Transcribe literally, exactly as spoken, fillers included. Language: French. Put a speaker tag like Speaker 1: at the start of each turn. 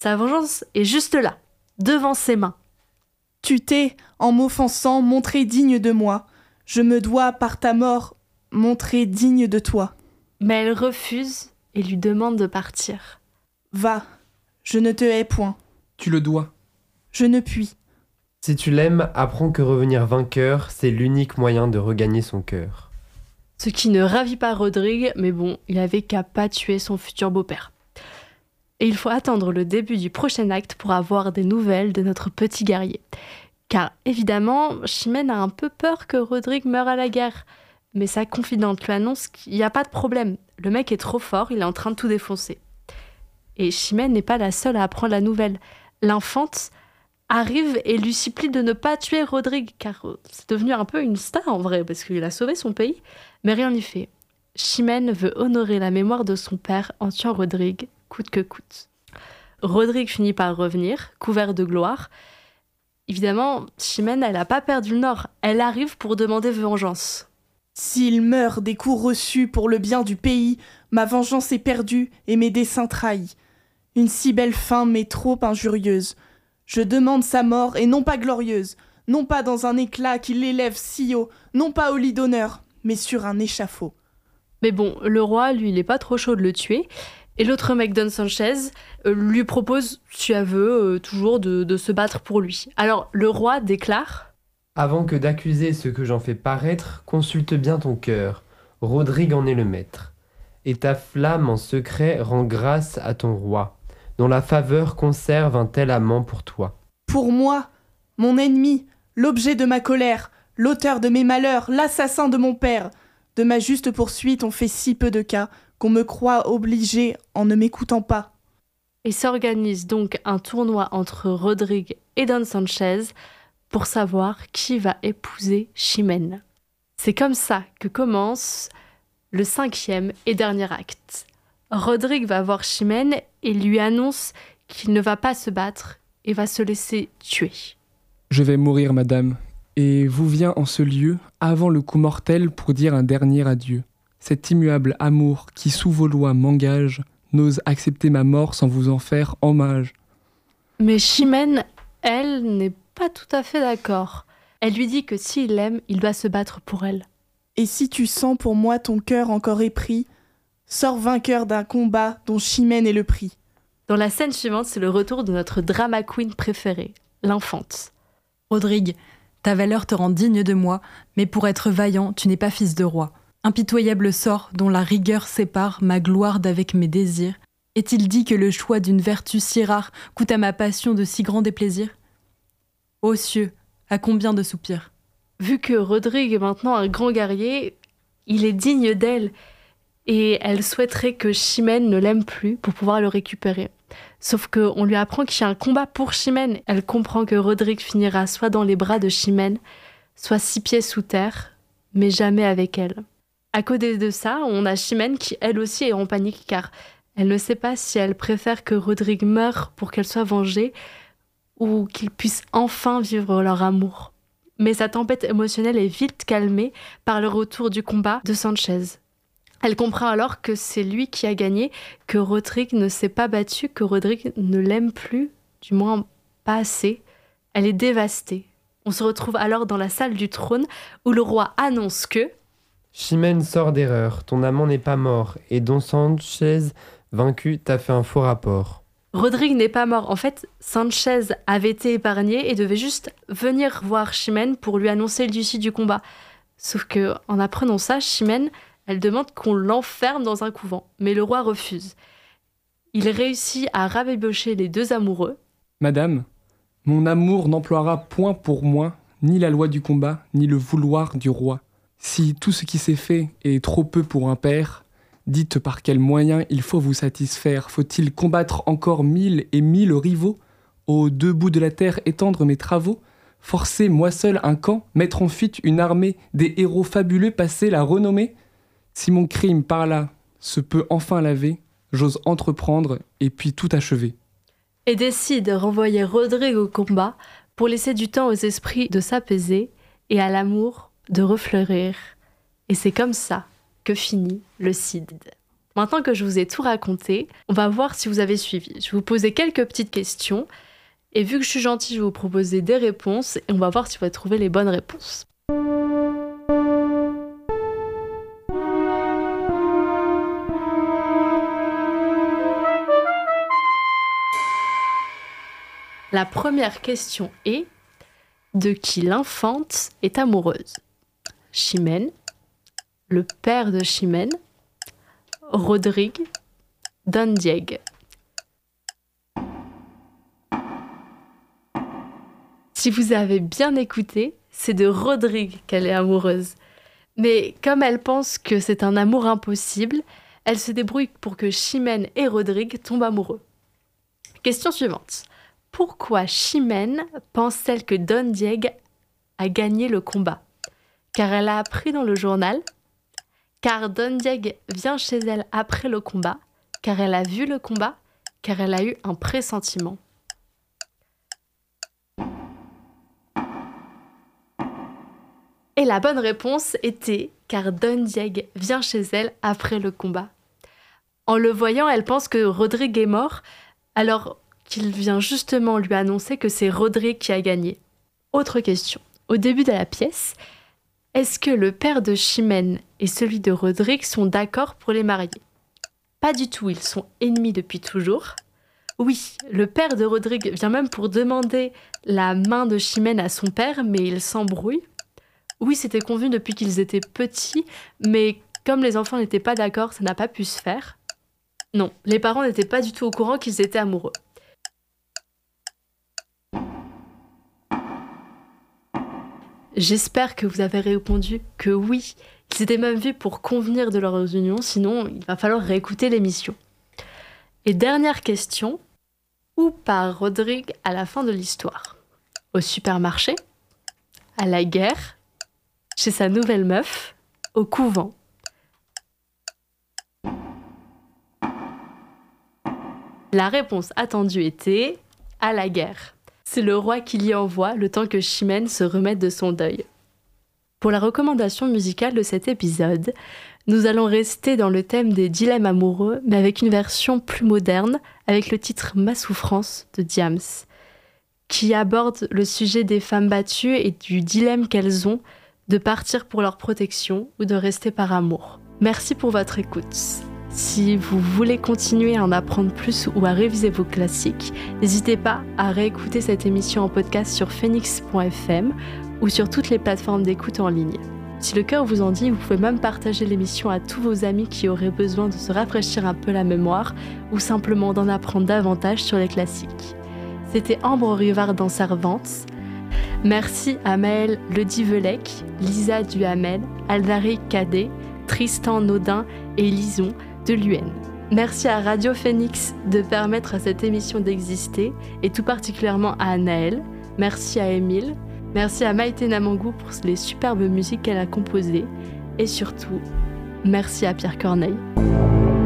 Speaker 1: Sa vengeance est juste là, devant ses mains.
Speaker 2: Tu t'es, en m'offensant, montré digne de moi. Je me dois, par ta mort, montrer digne de toi.
Speaker 1: Mais elle refuse et lui demande de partir.
Speaker 2: Va, je ne te hais point.
Speaker 3: Tu le dois.
Speaker 2: Je ne puis.
Speaker 4: Si tu l'aimes, apprends que revenir vainqueur, c'est l'unique moyen de regagner son cœur.
Speaker 1: Ce qui ne ravit pas Rodrigue, mais bon, il avait qu'à pas tuer son futur beau-père. Et il faut attendre le début du prochain acte pour avoir des nouvelles de notre petit guerrier. Car évidemment, Chimène a un peu peur que Rodrigue meure à la guerre. Mais sa confidente lui annonce qu'il n'y a pas de problème. Le mec est trop fort, il est en train de tout défoncer. Et Chimène n'est pas la seule à apprendre la nouvelle. L'infante arrive et lui supplie de ne pas tuer Rodrigue, car c'est devenu un peu une star en vrai, parce qu'il a sauvé son pays, mais rien n'y fait. Chimène veut honorer la mémoire de son père en tuant Rodrigue, coûte que coûte. Rodrigue finit par revenir, couvert de gloire. Évidemment, Chimène, elle n'a pas perdu le nord, elle arrive pour demander vengeance.
Speaker 2: S'il meurt des coups reçus pour le bien du pays, ma vengeance est perdue et mes desseins trahis. Une si belle fin m'est trop injurieuse. Je demande sa mort, et non pas glorieuse, non pas dans un éclat qui l'élève si haut, non pas au lit d'honneur, mais sur un échafaud.
Speaker 1: Mais bon, le roi, lui, il est pas trop chaud de le tuer, et l'autre mec, Don Sanchez, euh, lui propose, si elle veut, euh, toujours de, de se battre pour lui. Alors, le roi déclare...
Speaker 4: Avant que d'accuser ce que j'en fais paraître, consulte bien ton cœur. Rodrigue en est le maître. Et ta flamme en secret rend grâce à ton roi, dont la faveur conserve un tel amant pour toi.
Speaker 2: Pour moi, mon ennemi, l'objet de ma colère, l'auteur de mes malheurs, l'assassin de mon père, de ma juste poursuite on fait si peu de cas qu'on me croit obligé en ne m'écoutant pas.
Speaker 1: Et s'organise donc un tournoi entre Rodrigue et Don Sanchez pour savoir qui va épouser Chimène. C'est comme ça que commence le cinquième et dernier acte. Rodrigue va voir Chimène et lui annonce qu'il ne va pas se battre et va se laisser tuer.
Speaker 3: Je vais mourir, madame, et vous viens en ce lieu avant le coup mortel pour dire un dernier adieu. Cet immuable amour qui sous vos lois m'engage n'ose accepter ma mort sans vous en faire hommage.
Speaker 1: Mais Chimène, elle, n'est pas tout à fait d'accord. Elle lui dit que s'il l'aime, il doit se battre pour elle.
Speaker 2: Et si tu sens pour moi ton cœur encore épris, sors vainqueur d'un combat dont Chimène est le prix.
Speaker 1: Dans la scène suivante, c'est le retour de notre drama queen préférée, l'infante.
Speaker 5: Rodrigue, ta valeur te rend digne de moi, mais pour être vaillant, tu n'es pas fils de roi. Impitoyable sort dont la rigueur sépare ma gloire d'avec mes désirs. Est-il dit que le choix d'une vertu si rare coûte à ma passion de si grands déplaisirs ? Ô cieux, à combien de soupirs ?
Speaker 1: Vu que Rodrigue est maintenant un grand guerrier, il est digne d'elle, et elle souhaiterait que Chimène ne l'aime plus pour pouvoir le récupérer. Sauf qu'on lui apprend qu'il y a un combat pour Chimène. Elle comprend que Rodrigue finira soit dans les bras de Chimène, soit six pieds sous terre, mais jamais avec elle. À côté de ça, on a Chimène qui elle aussi est en panique car elle ne sait pas si elle préfère que Rodrigue meure pour qu'elle soit vengée ou qu'ils puissent enfin vivre leur amour. Mais sa tempête émotionnelle est vite calmée par le retour du combat de Sanchez. Elle comprend alors que c'est lui qui a gagné, que Rodrigue ne s'est pas battu, que Rodrigue ne l'aime plus, du moins pas assez. Elle est dévastée. On se retrouve alors dans la salle du trône où le roi annonce que...
Speaker 4: Chimène sort d'erreur, ton amant n'est pas mort, et Don Sanchez, vaincu, t'a fait un faux rapport.
Speaker 1: Rodrigue n'est pas mort. En fait, Sanchez avait été épargné et devait juste venir voir Chimène pour lui annoncer l'issue du combat. Sauf que, en apprenant ça, Chimène, elle demande qu'on l'enferme dans un couvent. Mais le roi refuse. Il réussit à rabibocher les deux amoureux.
Speaker 3: Madame, mon amour n'emploiera point pour moi ni la loi du combat, ni le vouloir du roi. Si tout ce qui s'est fait est trop peu pour un père, dites par quels moyens il faut vous satisfaire. Faut-il combattre encore mille et mille rivaux, aux deux bouts de la terre étendre mes travaux, forcer moi seul un camp, mettre en fuite une armée, des héros fabuleux passer la renommée ? Si mon crime par là se peut enfin laver, j'ose entreprendre et puis tout achever.
Speaker 1: Et décide de renvoyer Rodrigue au combat pour laisser du temps aux esprits de s'apaiser et à l'amour de refleurir. Et c'est comme ça que finit le Cid. Maintenant que je vous ai tout raconté, on va voir si vous avez suivi. Je vais vous poser quelques petites questions et vu que je suis gentille, je vais vous proposer des réponses et on va voir si vous allez trouver les bonnes réponses. La première question est: de qui l'infante est amoureuse? Chimène, le père de Chimène, Rodrigue, Don Diego. Si vous avez bien écouté, c'est de Rodrigue qu'elle est amoureuse. Mais comme elle pense que c'est un amour impossible, elle se débrouille pour que Chimène et Rodrigue tombent amoureux. Question suivante. Pourquoi Chimène pense-t-elle que Don Diego a gagné le combat? Car elle a appris dans le journal, car Don Diego vient chez elle après le combat, car elle a vu le combat, car elle a eu un pressentiment. Et la bonne réponse était car Don Diego vient chez elle après le combat. En le voyant, elle pense que Rodrigue est mort, alors qu'il vient justement lui annoncer que c'est Rodrigue qui a gagné. Autre question. Au début de la pièce, est-ce que le père de Chimène et celui de Rodrigue sont d'accord pour les marier? Pas du tout, ils sont ennemis depuis toujours. Oui, le père de Rodrigue vient même pour demander la main de Chimène à son père, mais ils s'embrouillent. Oui, c'était convenu depuis qu'ils étaient petits, mais comme les enfants n'étaient pas d'accord, ça n'a pas pu se faire. Non, les parents n'étaient pas du tout au courant qu'ils étaient amoureux. J'espère que vous avez répondu que oui, ils étaient même vus pour convenir de leur union, sinon il va falloir réécouter l'émission. Et dernière question, où part Rodrigue à la fin de l'histoire? Au supermarché? À la guerre? Chez sa nouvelle meuf? Au couvent? La réponse attendue était à la guerre. C'est le roi qui l'y envoie le temps que Chimène se remette de son deuil. Pour la recommandation musicale de cet épisode, nous allons rester dans le thème des dilemmes amoureux, mais avec une version plus moderne, avec le titre « Ma souffrance » de Diams, qui aborde le sujet des femmes battues et du dilemme qu'elles ont de partir pour leur protection ou de rester par amour. Merci pour votre écoute. Si vous voulez continuer à en apprendre plus ou à réviser vos classiques, n'hésitez pas à réécouter cette émission en podcast sur phoenix point f m ou sur toutes les plateformes d'écoute en ligne. Si le cœur vous en dit, vous pouvez même partager l'émission à tous vos amis qui auraient besoin de se rafraîchir un peu la mémoire ou simplement d'en apprendre davantage sur les classiques. C'était Ambre Rivard dans Servante. Merci à Maëlle Ledivelec, Lisa Duhamel, Aldaric Cadet, Tristan Naudin et Lison de l'U N. Merci à Radio Phoenix de permettre à cette émission d'exister et tout particulièrement à Anaëlle. Merci à Émile. Merci à Maïté Namangou pour les superbes musiques qu'elle a composées. Et surtout, merci à Pierre Corneille.